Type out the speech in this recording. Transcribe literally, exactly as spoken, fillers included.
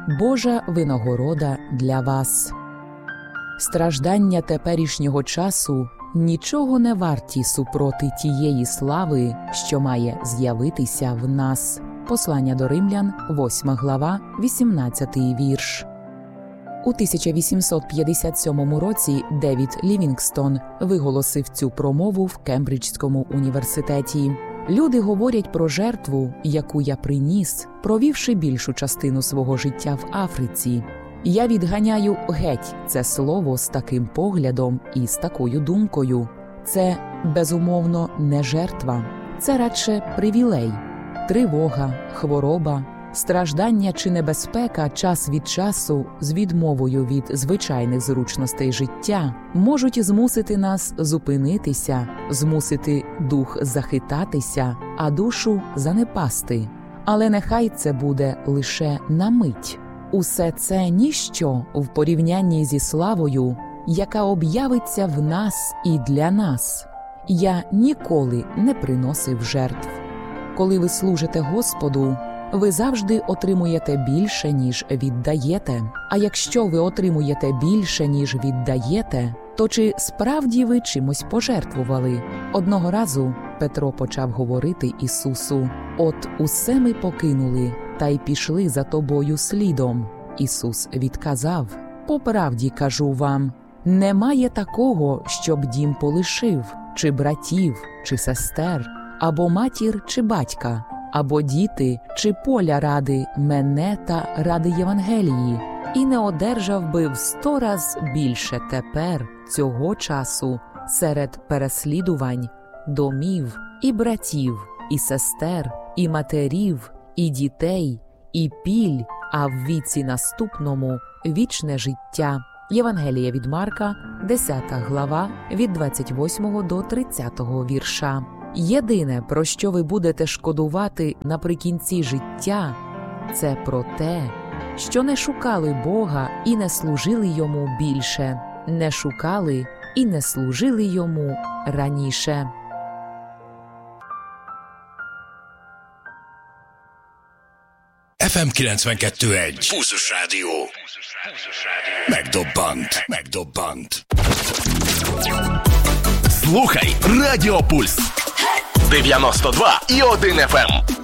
Божа винагорода для вас. Страждання теперішнього часу нічого не варті супроти тієї слави, що має з'явитися в нас. Послання до Римлян, восьма глава, вісімнадцятий вірш. У тисяча вісімсот п'ятдесят сьомому році Девід Лівінгстон виголосив цю промову в Кембриджському університеті. «Люди говорять про жертву, яку я приніс, провівши більшу частину свого життя в Африці. Я відганяю геть це слово з таким поглядом і з такою думкою. Це, безумовно, не жертва. Це радше привілей. Тривога, хвороба, страждання чи небезпека час від часу з відмовою від звичайних зручностей життя можуть змусити нас зупинитися, змусити дух захитатися, а душу занепасти. Але нехай це буде лише на мить. Усе це ніщо в порівнянні зі славою, яка об'явиться в нас і для нас. Я ніколи не приносив жертв. Коли ви служите Господу, ви завжди отримуєте більше, ніж віддаєте. А якщо ви отримуєте більше, ніж віддаєте, то чи справді ви чимось пожертвували? Одного разу Петро почав говорити Ісусу: «От усе ми покинули, та й пішли за тобою слідом». Ісус відказав: «По правді кажу вам, немає такого, щоб дім полишив, чи братів, чи сестер, або матір, чи батька, або діти, чи поля ради мене та ради Євангелії, і не одержав би в сто раз більше тепер, цього часу, серед переслідувань, домів, і братів, і сестер, і матерів, і дітей, і піль, а в віці наступному – вічне життя». Євангелія від Марка, десята глава, від двадцять восьмого до тридцятого вірша. Єдине, про що ви будете шкодувати наприкінці життя, це про те, що не шукали Бога і не служили Йому більше, не шукали і не служили Йому раніше. еф ем kilencvenkettő egy. Pulzus Rádió. Megdobbant. Megdobbant. Слухай Радіо Пульс. дев'яносто два і один еф ем.